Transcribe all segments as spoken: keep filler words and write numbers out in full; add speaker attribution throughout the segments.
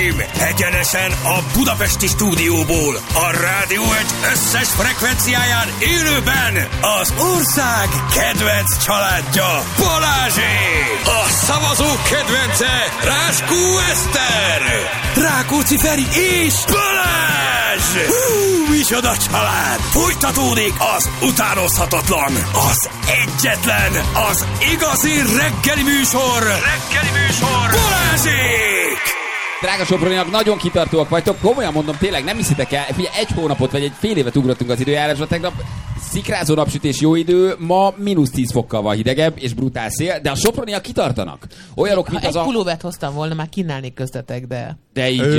Speaker 1: uraim! Egyenesen a budapesti stúdióból, a Rádió egy összes frekvenciáján élőben az ország kedvenc családja, Balázsék! A szavazók kedvence, Ráskó Eszter, Rákóczi Feri és Balázs! Hú, micsoda család! Folytatódik az utánozhatatlan, az egyetlen, az igazi reggeli műsor, reggeli műsor, Balázsék!
Speaker 2: Drága Soproniak, nagyon kitartóak vagytok, komolyan mondom, tényleg nem hiszitek el, figyelj, egy hónapot vagy egy fél évet ugrottunk az időjárásba, tegnap szikrázó napsütés, jó idő, ma mínusz tíz fokkal van hidegebb és brutál szél, de a Soproniak kitartanak. Olyanok, mint
Speaker 3: ha
Speaker 2: az
Speaker 3: egy
Speaker 2: a...
Speaker 3: pulóvert hoztam volna, már kínálnék köztetek, de...
Speaker 2: De így...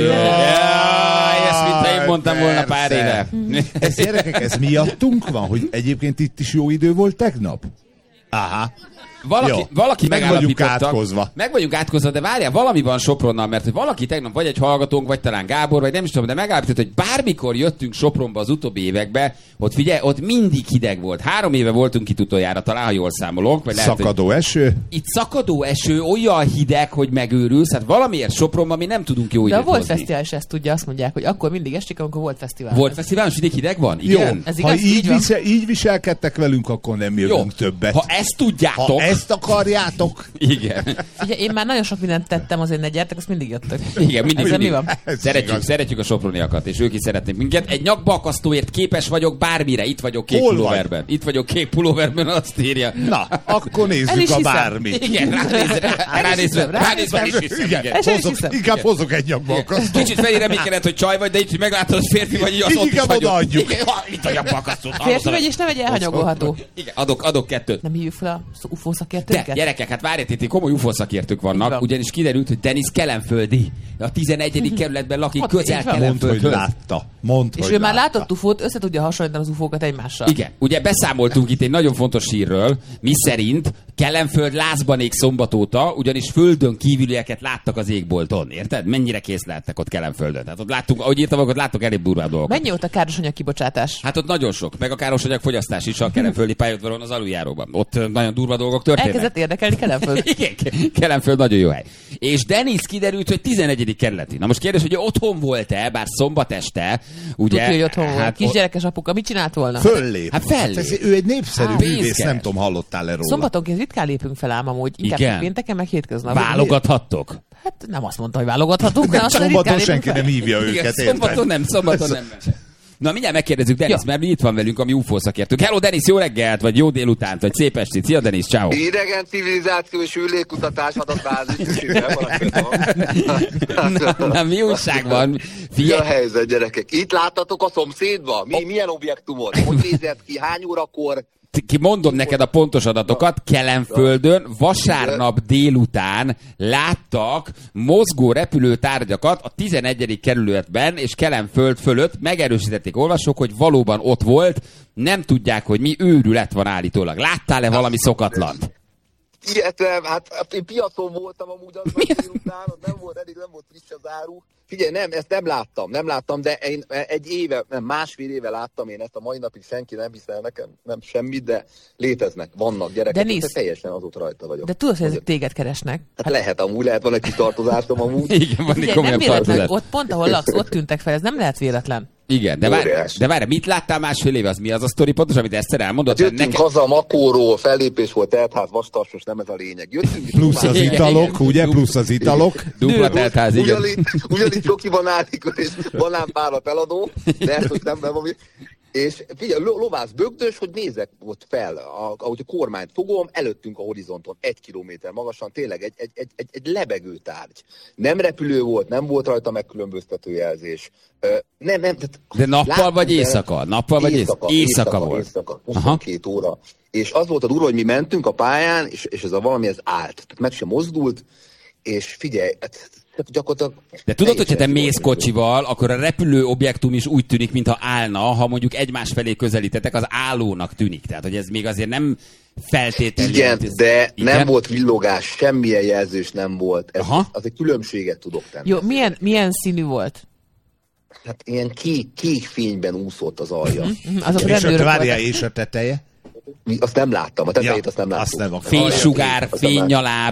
Speaker 2: Jaj, ezt mint én mondtam volna pár éve.
Speaker 4: Ez gyerekek, ez miattunk van, hogy egyébként itt is jó idő volt tegnap? Aha.
Speaker 2: Valaki, valaki
Speaker 4: meg vagyunk
Speaker 2: megállapította,
Speaker 4: átkozva.
Speaker 2: Meg vagyunk átkozva, de várjál, valami van Sopronnal, mert hogy valaki tegnap, vagy egy hallgatónk, vagy talán Gábor, vagy nem is tudom, de megállapította, hogy bármikor jöttünk Sopronba az utóbbi évekbe, ott figyelj, ott mindig hideg volt. Három éve voltunk itt utoljára, talán, ha jól számolok. Vagy lehet,
Speaker 4: szakadó
Speaker 2: hogy...
Speaker 4: eső?
Speaker 2: Itt szakadó eső, olyan hideg, hogy megőrülsz, hát valamiért Sopronban mi nem tudunk jó időt
Speaker 3: de a Volt
Speaker 2: hozni.
Speaker 3: Fesztivál is ezt tudja, azt mondják, hogy akkor mindig esik, amikor Volt Fesztivál.
Speaker 2: Volt Fesztivál, most idég hideg van? Igen?
Speaker 4: Jó,
Speaker 3: ez
Speaker 4: ha
Speaker 3: igaz,
Speaker 4: így,
Speaker 3: így,
Speaker 4: visel, így viselkedtek velünk, akkor nem jövünk
Speaker 2: Jó.
Speaker 4: többet.
Speaker 2: Ha ezt tudjátok...
Speaker 4: Ha ezt akarjátok...
Speaker 2: Igen.
Speaker 3: Ugye én már nagyon sok mindent tettem, azért ne gyertek, azt mindig jöttök.
Speaker 2: Igen, mindig,
Speaker 3: Ezzel
Speaker 2: mindig.
Speaker 3: mi van?
Speaker 2: Szeretjük, szeretjük a soproniakat, és ők is szeretnék minket. Egy nyakbalkasztóért képes vagyok bármire. Itt vagyok kék
Speaker 4: Hol
Speaker 2: pulóverben. Itt vagyok kék pulóverben, azt írja.
Speaker 4: Na, akkor
Speaker 3: El
Speaker 4: nézzük
Speaker 3: is
Speaker 4: a
Speaker 3: hiszem.
Speaker 4: bármit.
Speaker 2: Igen, ránézve, ránézve, ránézve is hiszem,
Speaker 4: Igen,
Speaker 2: igen.
Speaker 3: El is
Speaker 4: hozok,
Speaker 3: hiszem.
Speaker 4: inkább hozok egy nyakbalkasztót.
Speaker 2: Kicsit felé reménykedett, hogy csaj vagy, de itt, hogy meglátod, hogy férfi vagy, így azt ott is
Speaker 4: Inkább
Speaker 2: hagyod.
Speaker 4: odaadjuk.
Speaker 2: Igen, itt a nyakbalkasztót.
Speaker 3: Férfi vagy, és nem egy elhanyagolható.
Speaker 2: Igen, adok, adok kettőt.
Speaker 3: Nem hívjuk fel a u f o
Speaker 2: De
Speaker 3: szakértőket?
Speaker 2: gyerekek, hát várját, itt komoly u f o szakértők
Speaker 3: Így
Speaker 2: vannak,
Speaker 3: van.
Speaker 2: ugyanis kiderült, hogy Denis Kelenföldi, a tizenegyedik kerületben lakik,
Speaker 3: Ott
Speaker 2: közel
Speaker 3: így van.
Speaker 4: Mondd, hogy
Speaker 2: Kelenföldhöz.
Speaker 4: látta. Mondd,
Speaker 3: És
Speaker 4: hogy
Speaker 3: ő már
Speaker 4: látta.
Speaker 3: látott ufót, össze tudja hasonlítani az ufókat egymással.
Speaker 2: Igen, ugye beszámoltunk itt egy nagyon fontos hírről, mi szerint Kelenföld lázban ég szombat óta, ugyanis földön kívülieket láttak az égbolton, érted? Mennyire kész lehettek ott Kelenföldön. Hát ott láttunk, ahogy írtam, ott láttok elég durvább dolgokat.
Speaker 3: Mennyi volt a károsanyag kibocsátás?
Speaker 2: Hát ott nagyon sok, meg a károsanyag fogyasztás is a kelenföldi pályaudvaron az aluljáróban. Ott ö, nagyon durva dolgok történnek.
Speaker 3: Elkezdett érdekelni Kelenföld.
Speaker 2: Igen, Kelenföld nagyon jó hely. És Denis kiderült, hogy tizenegyedik kerületi. Na most kérdés, hogy otthon volt-e, bár szombat este, ugye?
Speaker 3: Tudja, hogy otthon volt.
Speaker 2: hát,
Speaker 3: Kisgyerekes apuka, mit csinált volna?
Speaker 4: Föllép.
Speaker 2: Hát fellép.
Speaker 4: ez, ő egy népszerű
Speaker 3: Á,
Speaker 4: művész,
Speaker 2: pénzkeres.
Speaker 4: nem tudom, hallottál-e róla.
Speaker 3: Szombatonként ritkán lépünk fel ám amúgy, inkább
Speaker 2: Igen.
Speaker 3: pénteken meg hétköznap.
Speaker 2: válogathattok.
Speaker 3: Hát nem azt mondta, hogy válogathatunk, de
Speaker 4: Nem,
Speaker 3: azt mondja,
Speaker 4: szombaton
Speaker 3: ritkán lépünk
Speaker 4: senki
Speaker 3: fel.
Speaker 4: nem hívja
Speaker 2: Igen,
Speaker 4: őket,
Speaker 2: szombaton
Speaker 4: érted?
Speaker 2: nem, szombaton nem. Na, mindjárt megkérdezzük Denis,
Speaker 3: Ja.
Speaker 2: mert mi itt van velünk, ami u f o szakértők. Hello, Denis, jó reggelt, vagy jó délutánt, vagy szép estét. Szia, Denis, ciao.
Speaker 5: Idegen civilizáció és űrlégkutatás adatbázis.
Speaker 2: na, na, mi újság van?
Speaker 5: Mi a
Speaker 2: Figyelj,
Speaker 5: helyzet, gyerekek? Itt láttatok a szomszédba? Mi, milyen objektumot? Hogy nézett ki? Hány órakor?
Speaker 2: ki mondom neked a pontos adatokat, Kelenföldön vasárnap délután láttak mozgó repülőtárgyakat a tizenegyedik kerületben és Kelenföld fölött. Megerősítették olvasók, hogy valóban ott volt, nem tudják, hogy mi őrület van állítólag. Láttál-e valami szokatlant?
Speaker 5: Illetve, hát, hát én piacon voltam amúgy az délután, ott nem volt elég, nem volt friss az áru. Figyelj, nem, ezt nem láttam, nem láttam, de én egy éve, nem, másfél éve láttam én ezt, a mai napig senki nem hiszel nekem, nem semmit, de léteznek, vannak gyerekek,
Speaker 3: Denis,
Speaker 5: de teljesen azóta rajta vagyok.
Speaker 3: De tudod, hogy ezek
Speaker 5: Azért-
Speaker 3: téged keresnek?
Speaker 5: Hát lehet amúgy, lehet van egy kis tartozásom amúgy.
Speaker 2: Igen, van egy
Speaker 3: Figyelj, nem
Speaker 2: komolyabb
Speaker 3: véletlen,
Speaker 2: tartozás.
Speaker 3: ott pont ahol laksz, ott tűntek fel, ez nem lehet véletlen.
Speaker 2: Igen, de várj,
Speaker 5: Óriás.
Speaker 2: de várj, mit láttál másfél éve? Az mi az a sztori pontosan, amit Eszter elmondott?
Speaker 5: Jöttünk
Speaker 2: Nekem...
Speaker 5: haza Makóról, fellépés volt, teltház, vastarsos, nem ez a lényeg. Jöttünk is
Speaker 4: Plusz az
Speaker 2: Igen,
Speaker 4: italok,
Speaker 2: igen.
Speaker 4: ugye? Plusz az italok.
Speaker 2: Dupla teltház, igen.
Speaker 5: Ugyanígy, ugyanígy csokiban állik, és banánpárat eladó, de ezt most nem, nem ami. És figyelj, lo- lovász bögdös, hogy nézek ott fel, a, ahogy a kormányt fogom, előttünk a horizonton, egy kilométer magasan, tényleg egy, egy, egy, egy, egy lebegő tárgy. Nem repülő volt, nem volt rajta megkülönböztető jelzés. Ö, nem, nem, tehát
Speaker 2: De nappal
Speaker 5: láttuk,
Speaker 2: vagy
Speaker 5: de-
Speaker 2: éjszaka? Nappal vagy éjszaka?
Speaker 5: éjszaka,
Speaker 2: Éjszaka volt.
Speaker 5: Éjszaka,
Speaker 2: Aha.
Speaker 5: huszonkettő óra. És az volt a durva, hogy mi mentünk a pályán, és, és ez a valami, ez állt. Tehát meg sem mozdult, és figyelj, hát, hát gyakorlatilag...
Speaker 2: De tudod, hogyha te
Speaker 5: teljesen
Speaker 2: mész kocsival, akkor a repülő objektum is úgy tűnik, mintha állna, ha mondjuk egymás felé közelítetek, az állónak tűnik. Tehát, hogy ez még azért nem feltétlenül...
Speaker 5: Igen,
Speaker 2: jelent.
Speaker 5: de
Speaker 2: Igen?
Speaker 5: nem volt villogás, semmilyen jelzős nem volt. Ez,
Speaker 2: Aha.
Speaker 5: az egy különbséget tudok tenni.
Speaker 3: Jó, milyen, milyen színű volt?
Speaker 5: Hát ilyen kék, kék fényben úszott az alja.
Speaker 3: Azok
Speaker 4: És a,
Speaker 3: rendőrök
Speaker 4: várjál,
Speaker 3: voltak.
Speaker 4: és a teteje?
Speaker 5: Azt nem láttam, a tetejét azt nem láttam.
Speaker 4: azt nem akar.
Speaker 2: Fénysugár,
Speaker 5: Azt nem láttam.
Speaker 2: fénynyaláb,